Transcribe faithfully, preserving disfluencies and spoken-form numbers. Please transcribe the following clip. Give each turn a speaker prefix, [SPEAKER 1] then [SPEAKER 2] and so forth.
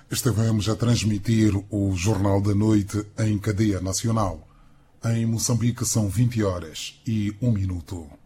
[SPEAKER 1] Estivemos a transmitir o Jornal da Noite em cadeia nacional. Em Moçambique são vinte horas e um minuto.